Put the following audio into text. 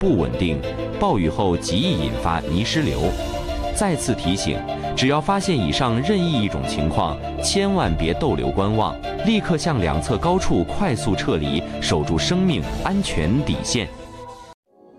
不稳定，暴雨后极易引发泥石流。再次提醒，只要发现以上任意一种情况，千万别逗留观望，立刻向两侧高处快速撤离，守住生命安全底线。